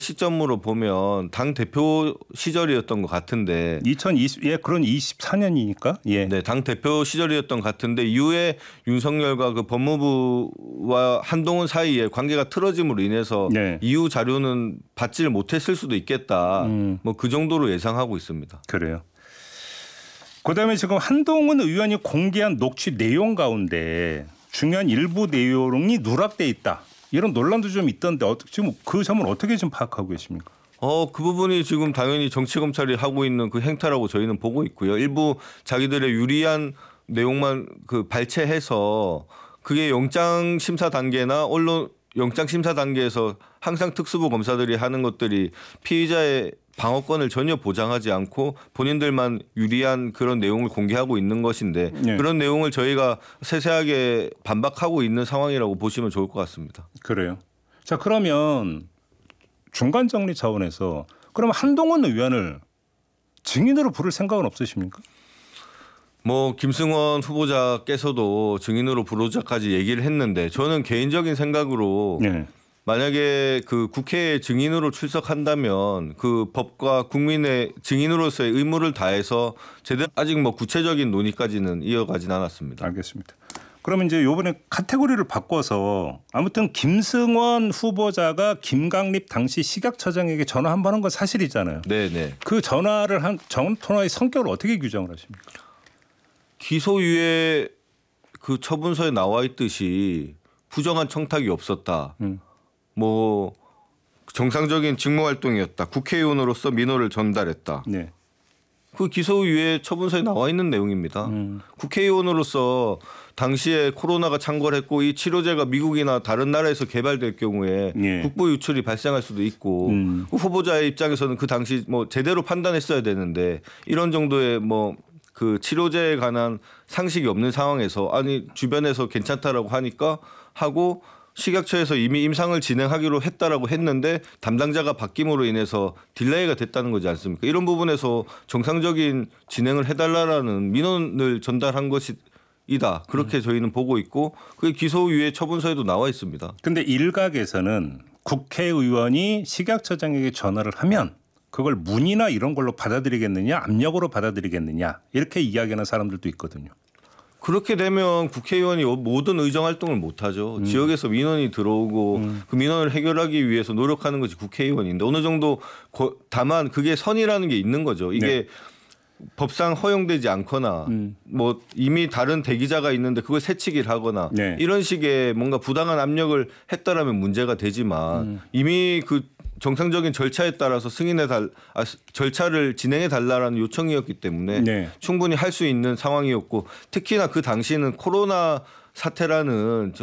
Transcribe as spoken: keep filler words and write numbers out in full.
시점으로 보면 당 대표 시절이었던 것 같은데 이천이십 예 그런 이십사 년이니까 예. 네, 당 대표 시절이었던 것 같은데 이후에 윤석열과 그 법무부와 한동훈 사이에 관계가 틀어짐으로 인해서 네. 이후 자료는 받지를 못했을 수도 있겠다. 음. 뭐 그 정도로 예상하고 있습니다. 그래요. 그다음에 지금 한동훈 의원이 공개한 녹취 내용 가운데 중요한 일부 내용이 누락돼 있다. 이런 논란도 좀 있던데 지금 그 점은 어떻게 좀 파악하고 계십니까? 어, 그 부분이 지금 당연히 정치검찰이 하고 있는 그 행태라고 저희는 보고 있고요. 일부 자기들의 유리한 내용만 그 발췌해서 그게 영장 심사 단계나 언론 영장 심사 단계에서 항상 특수부 검사들이 하는 것들이 피의자의 방어권을 전혀 보장하지 않고 본인들만 유리한 그런 내용을 공개하고 있는 것인데 네. 그런 내용을 저희가 세세하게 반박하고 있는 상황이라고 보시면 좋을 것 같습니다. 그래요. 자, 그러면 중간 정리 차원에서 그럼 한동훈 의원을 증인으로 부를 생각은 없으십니까? 뭐 김승원 후보자께서도 증인으로 부르자까지 얘기를 했는데 저는 개인적인 생각으로 네. 만약에 그 국회에 증인으로 출석한다면 그 법과 국민의 증인으로서의 의무를 다해서 제대로 아직 뭐 구체적인 논의까지는 이어가진 않았습니다. 알겠습니다. 그러면 이제 이번에 카테고리를 바꿔서 아무튼 김승원 후보자가 김강립 당시 식약처장에게 전화 한 번 한 건 사실이잖아요. 네네. 그 전화를 한 전화의 성격을 어떻게 규정을 하십니까? 기소유예 그 처분서에 나와 있듯이 부정한 청탁이 없었다. 음. 뭐 정상적인 직무활동이었다. 국회의원으로서 민원을 전달했다. 네. 그 기소유예 처분서에 나와 있는 내용입니다. 음. 국회의원으로서 당시에 코로나가 창궐했고 이 치료제가 미국이나 다른 나라에서 개발될 경우에 네. 국부 유출이 발생할 수도 있고 음. 그 후보자의 입장에서는 그 당시 뭐 제대로 판단했어야 되는데 이런 정도의 뭐 그 치료제에 관한 상식이 없는 상황에서 아니 주변에서 괜찮다라고 하니까 하고 식약처에서 이미 임상을 진행하기로 했다라고 했는데 담당자가 바뀜으로 인해서 딜레이가 됐다는 거지 않습니까? 이런 부분에서 정상적인 진행을 해달라는 민원을 전달한 것이다. 그렇게 음. 저희는 보고 있고 그게 기소유예 처분서에도 나와 있습니다. 그런데 일각에서는 국회의원이 식약처장에게 전화를 하면 그걸 문의나 이런 걸로 받아들이겠느냐 압력으로 받아들이겠느냐 이렇게 이야기하는 사람들도 있거든요. 그렇게 되면 국회의원이 모든 의정활동을 못하죠. 음. 지역에서 민원이 들어오고 음. 그 민원을 해결하기 위해서 노력하는 것이 국회의원인데 어느 정도 다만 그게 선이라는 게 있는 거죠. 이게 네. 법상 허용되지 않거나 음. 뭐 이미 다른 대기자가 있는데 그걸 새치기를 하거나 네. 이런 식의 뭔가 부당한 압력을 했다라면 문제가 되지만 음. 이미 그 정상적인 절차에 따라서 승인해 달 아, 절차를 진행해 달라라는 요청이었기 때문에 네. 충분히 할 수 있는 상황이었고 특히나 그 당시는 코로나 사태라는